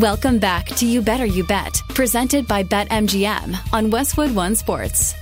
Welcome back to You Better You Bet, presented by BetMGM on Westwood One Sports.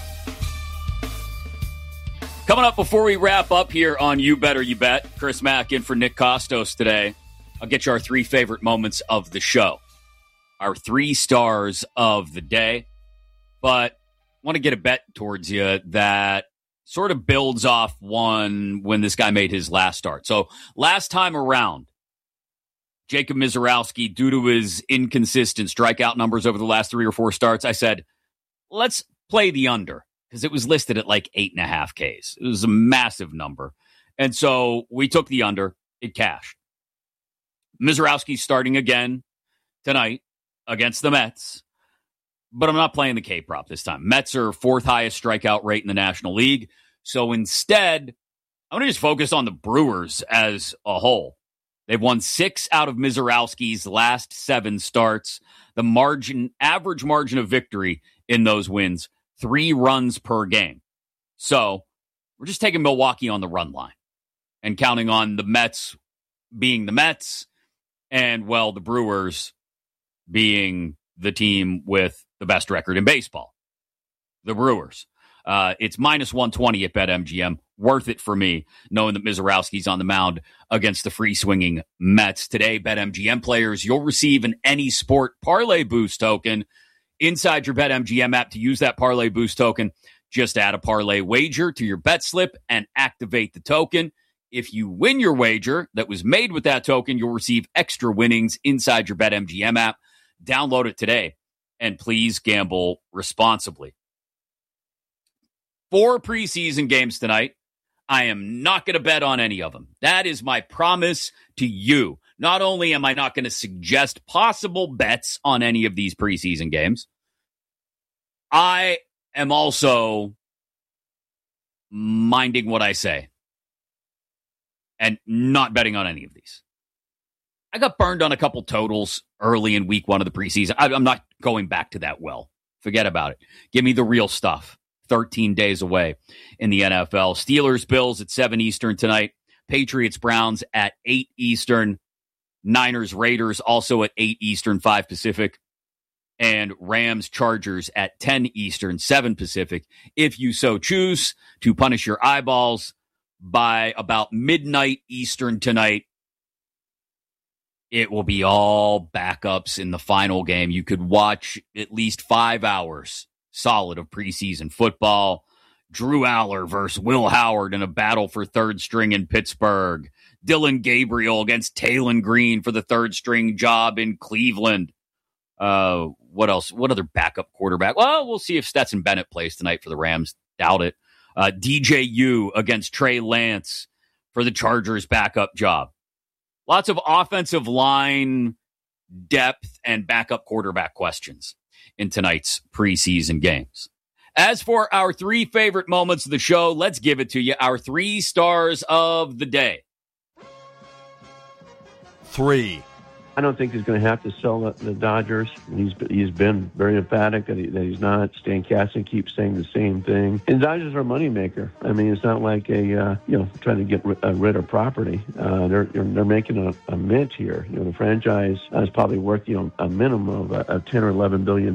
Coming up before we wrap up here on You Better You Bet, Chris Mack in for Nick Costos today. I'll get you our 3 favorite moments of the show, our 3 stars of the day. But I want to get a bet towards you that sort of builds off one when this guy made his last start. So last time around, Jacob Misiorowski, due to his inconsistent strikeout numbers over the last 3 or 4 starts, I said, let's play the under, because it was listed at like 8.5 Ks. It was a massive number. And so we took the under. It cashed. Misiorowski's starting again tonight against the Mets, but I'm not playing the K prop this time. Mets are 4th highest strikeout rate in the National League. So instead, I'm going to just focus on the Brewers as a whole. They've won 6 out of Misiorowski's last 7 starts. The average margin of victory in those wins, 3 runs per game. So we're just taking Milwaukee on the run line and counting on the Mets being the Mets and, well, the Brewers being the team with the best record in baseball. The Brewers. It's minus 120 at BetMGM. Worth it for me, knowing that Misiorowski's on the mound against the free-swinging Mets. Today, BetMGM players, you'll receive an Any Sport Parlay Boost token inside your BetMGM app. To use that Parlay Boost token, just add a parlay wager to your bet slip and activate the token. If you win your wager that was made with that token, you'll receive extra winnings inside your BetMGM app. Download it today, and please gamble responsibly. 4 preseason games tonight. I am not going to bet on any of them. That is my promise to you. Not only am I not going to suggest possible bets on any of these preseason games, I am also minding what I say and not betting on any of these. I got burned on a couple totals early in week 1 of the preseason. I'm not going back to that well. Forget about it. Give me the real stuff. 13 days away in the NFL. Steelers, Bills at 7 Eastern tonight. Patriots, Browns at 8 Eastern. Niners, Raiders also at 8 Eastern, 5 Pacific. And Rams, Chargers at 10 Eastern, 7 Pacific. If you so choose to punish your eyeballs by about midnight Eastern tonight, it will be all backups in the final game. You could watch at least 5 hours solid of preseason football. Drew Aller versus Will Howard in a battle for 3rd string in Pittsburgh. Dylan Gabriel against Taylon Green for the 3rd string job in Cleveland. What else? What other backup quarterback? Well, we'll see if Stetson Bennett plays tonight for the Rams. Doubt it. DJU against Trey Lance for the Chargers backup job. Lots of offensive line depth and backup quarterback questions in tonight's preseason games. As for our 3 favorite moments of the show, let's give it to you. Our 3 stars of the day. 3. I don't think he's going to have to sell the Dodgers. He's been very emphatic that he's not. Stan Kasten keeps saying the same thing. And Dodgers are a moneymaker. I mean, it's not like trying to get rid of property. They're making a mint here. The franchise is probably worth a minimum of $10 or $11 billion.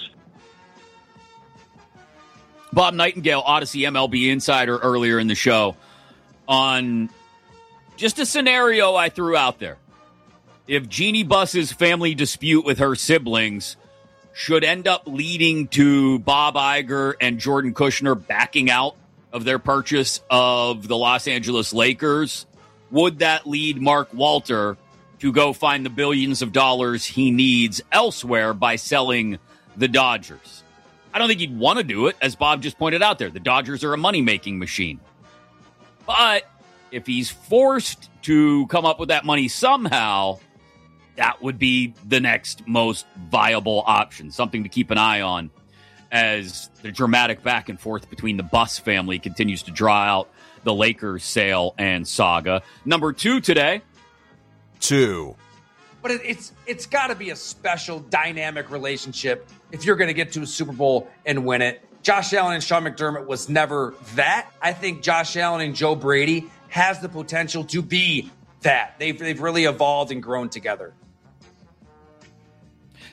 Bob Nightingale, Odyssey MLB Insider, earlier in the show on just a scenario I threw out there. If Jeannie Buss's family dispute with her siblings should end up leading to Bob Iger and Jordan Kushner backing out of their purchase of the Los Angeles Lakers, would that lead Mark Walter to go find the billions of dollars he needs elsewhere by selling the Dodgers? I don't think he'd want to do it, as Bob just pointed out there. The Dodgers are a money-making machine. But if he's forced to come up with that money somehow, that would be the next most viable option. Something to keep an eye on as the dramatic back and forth between the Buss family continues to draw out the Lakers sale and saga. Number 2 today. 2. But it's got to be a special dynamic relationship if you're going to get to a Super Bowl and win it. Josh Allen and Sean McDermott was never that. I think Josh Allen and Joe Brady has the potential to be that. They've really evolved and grown together.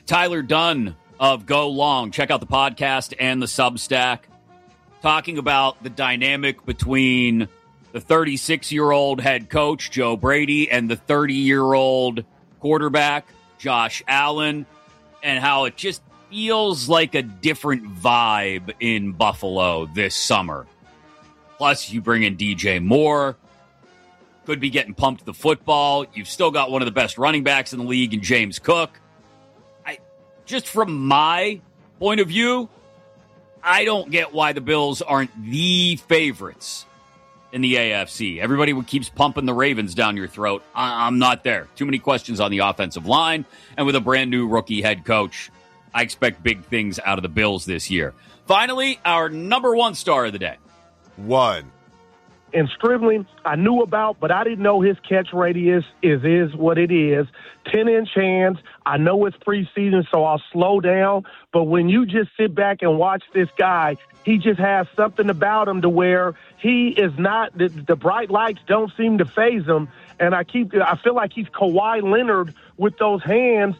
Tyler Dunn of Go Long. Check out the podcast and the Substack, talking about the dynamic between the 36-year-old head coach, Joe Brady, and the 30-year-old quarterback, Josh Allen, and how it just feels like a different vibe in Buffalo this summer. Plus, you bring in DJ Moore, could be getting pumped the football. You've still got one of the best running backs in the league in James Cook. Just from my point of view, I don't get why the Bills aren't the favorites in the AFC. Everybody keeps pumping the Ravens down your throat. I'm not there. Too many questions on the offensive line. And with a brand new rookie head coach, I expect big things out of the Bills this year. Finally, our number one star of the day. 1. And Stribling, I knew about, but I didn't know his catch radius is what it is. 10-inch hands. I know it's preseason, so I'll slow down. But when you just sit back and watch this guy, he just has something about him to where he is not, the bright lights don't seem to faze him. And I feel like he's Kawhi Leonard with those hands.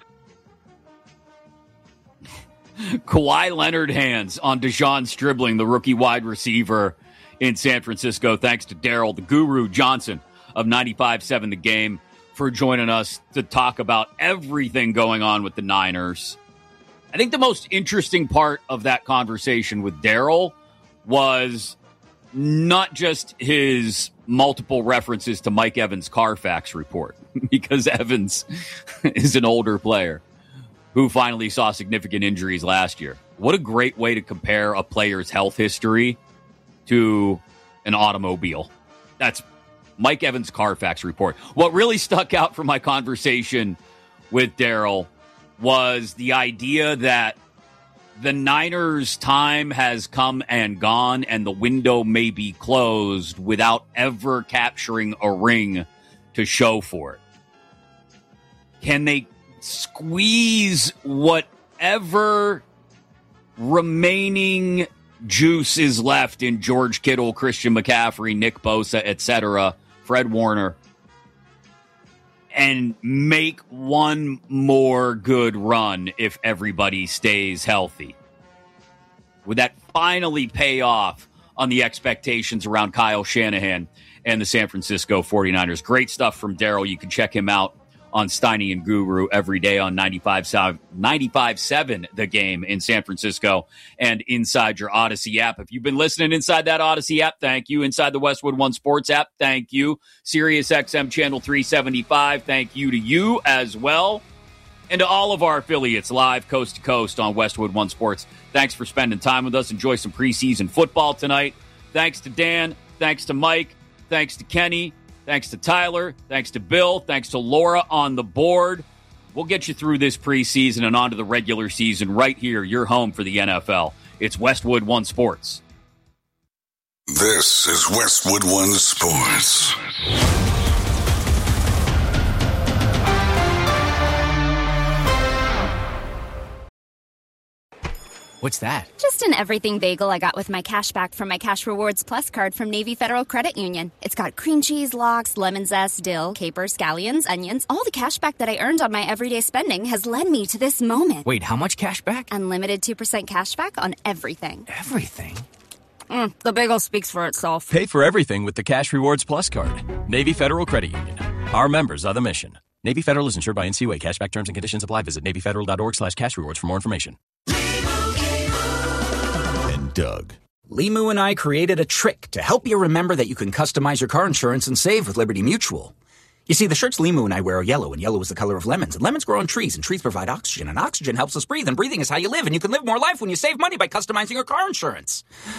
Kawhi Leonard hands on Deshaun Stribling, the rookie wide receiver in San Francisco. Thanks to Daryl, the Guru Johnson of 95.7 The Game, for joining us to talk about everything going on with the Niners. I think the most interesting part of that conversation with Daryl was not just his multiple references to Mike Evans' Carfax report, because Evans is an older player who finally saw significant injuries last year. What a great way to compare a player's health history to an automobile. That's Mike Evans' Carfax report. What really stuck out from my conversation with Daryl was the idea that the Niners' time has come and gone, and the window may be closed without ever capturing a ring to show for it. Can they squeeze whatever remaining juice is left in George Kittle, Christian McCaffrey, Nick Bosa, etc., Fred Warner, and make one more good run if everybody stays healthy? Would that finally pay off on the expectations around Kyle Shanahan and the San Francisco 49ers? Great stuff from Daryl. You can check him out on Steiny and Guru every day on 95.7 The Game in San Francisco and inside your Odyssey app. If you've been listening inside that Odyssey app, thank you. Inside the Westwood One Sports app, thank you. Sirius XM Channel 375, thank you to you as well. And to all of our affiliates live coast to coast on Westwood One Sports, thanks for spending time with us. Enjoy some preseason football tonight. Thanks to Dan. Thanks to Mike. Thanks to Kenny. Thanks to Tyler. Thanks to Bill. Thanks to Laura on the board. We'll get you through this preseason and on to the regular season right here, your home for the NFL. It's Westwood One Sports. This is Westwood One Sports. What's that? Just an everything bagel I got with my cash back from my Cash Rewards Plus card from Navy Federal Credit Union. It's got cream cheese, lox, lemon zest, dill, capers, scallions, onions. All the cash back that I earned on my everyday spending has led me to this moment. Wait, how much cash back? Unlimited 2% cash back on everything. Everything? The bagel speaks for itself. Pay for everything with the Cash Rewards Plus card. Navy Federal Credit Union. Our members are the mission. Navy Federal is insured by NCUA. Cashback terms and conditions apply. Visit NavyFederal.org/cashrewards for more information. Doug. Limu and I created a trick to help you remember that you can customize your car insurance and save with Liberty Mutual. You see, the shirts Limu and I wear are yellow, and yellow is the color of lemons. And lemons grow on trees, and trees provide oxygen, and oxygen helps us breathe, and breathing is how you live, and you can live more life when you save money by customizing your car insurance.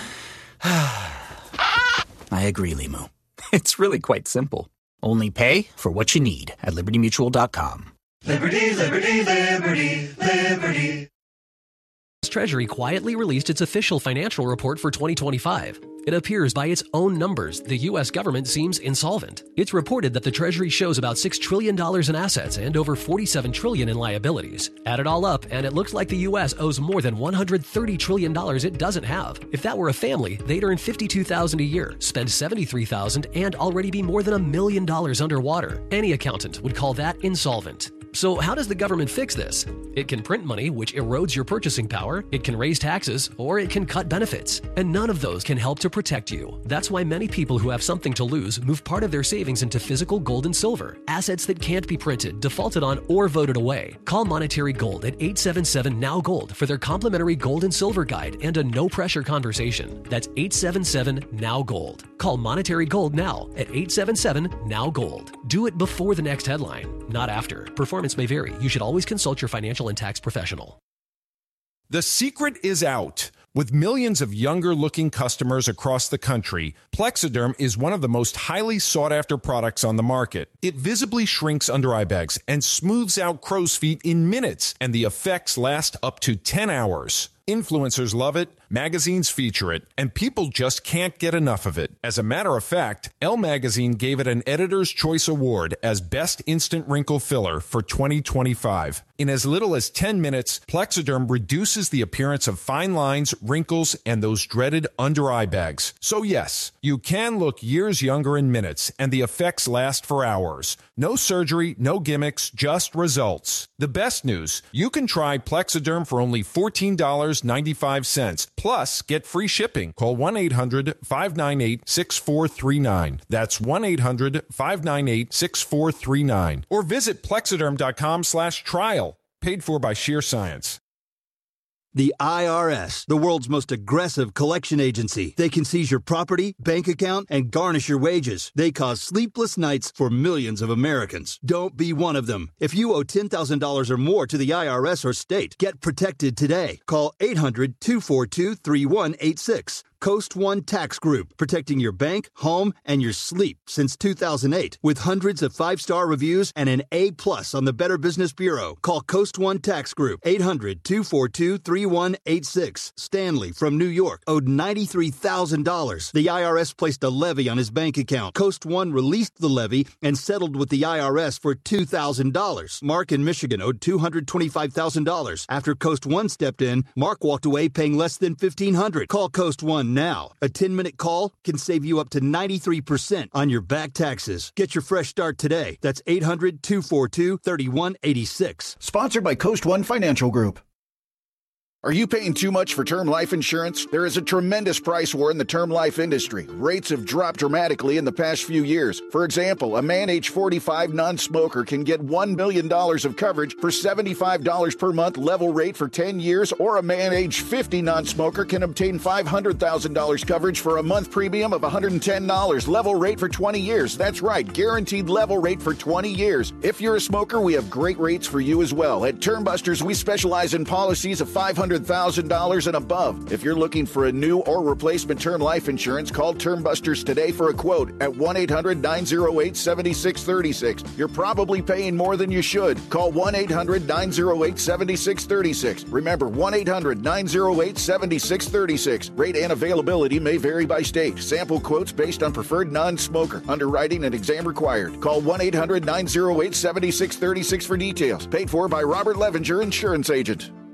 I agree, Limu. It's really quite simple. Only pay for what you need at LibertyMutual.com. Liberty, liberty, liberty, liberty. Treasury quietly released its official financial report for 2025. It appears by its own numbers, the U.S. government seems insolvent. It's reported that the Treasury shows about $6 trillion in assets and over $47 trillion in liabilities. Add it all up, and it looks like the U.S. owes more than $130 trillion it doesn't have. If that were a family, they'd earn $52,000 a year, spend $73,000, and already be more than $1 million underwater. Any accountant would call that insolvent. So how does the government fix this? It can print money, which erodes your purchasing power, it can raise taxes, or it can cut benefits. And none of those can help to protect you. That's why many people who have something to lose move part of their savings into physical gold and silver, assets that can't be printed, defaulted on, or voted away. Call Monetary Gold at 877-NOW-GOLD for their complimentary gold and silver guide and a no-pressure conversation. That's 877-NOW-GOLD. Call Monetary Gold now at 877-NOW-GOLD. Do it before the next headline, not after. Performance may vary. You should always consult your financial and tax professional. The secret is out. With millions of younger-looking customers across the country, Plexiderm is one of the most highly sought-after products on the market. It visibly shrinks under-eye bags and smooths out crow's feet in minutes, and the effects last up to 10 hours. Influencers love it, magazines feature it, and people just can't get enough of it. As a matter of fact, Elle Magazine gave it an Editor's Choice Award as Best Instant Wrinkle Filler for 2025. In as little as 10 minutes, Plexiderm reduces the appearance of fine lines, wrinkles, and those dreaded under-eye bags. So yes, you can look years younger in minutes, and the effects last for hours. No surgery, no gimmicks, just results. The best news, you can try Plexiderm for only $14.95. Plus, get free shipping. Call 1-800-598-6439. That's 1-800-598-6439. Or visit Plexiderm.com/trial. Paid for by Sheer Science. The IRS, the world's most aggressive collection agency. They can seize your property, bank account, and garnish your wages. They cause sleepless nights for millions of Americans. Don't be one of them. If you owe $10,000 or more to the IRS or state, get protected today. Call 800-242-3186. Coast One Tax Group, protecting your bank, home, and your sleep since 2008. With hundreds of 5-star reviews and an A+ on the Better Business Bureau. Call Coast One Tax Group, 800-242-3186. Stanley from New York owed $93,000. The IRS placed a levy on his bank account. Coast One released the levy and settled with the IRS for $2,000. Mark in Michigan owed $225,000. After Coast One stepped in, Mark walked away paying less than $1,500. Call Coast One now. A 10-minute call can save you up to 93% on your back taxes. Get your fresh start today. That's 800-242-3186. Sponsored by Coast One Financial Group. Are you paying too much for term life insurance? There is a tremendous price war in the term life industry. Rates have dropped dramatically in the past few years. For example, a man age 45 non-smoker can get $1 million of coverage for $75 per month level rate for 10 years, or a man age 50 non-smoker can obtain $500,000 coverage for a month premium of $110 level rate for 20 years. That's right, guaranteed level rate for 20 years. If you're a smoker, we have great rates for you as well. At Term Busters, we specialize in policies of $500,000 and above. If you're looking for a new or replacement term life insurance, call Term Busters today for a quote at 1-800-908-7636. You're probably paying more than you should. Call 1-800-908-7636. Remember, 1-800-908-7636. Rate and availability may vary by state. Sample quotes based on preferred non-smoker. Underwriting and exam required. Call 1-800-908-7636 for details. Paid for by Robert Levenger, Insurance Agent.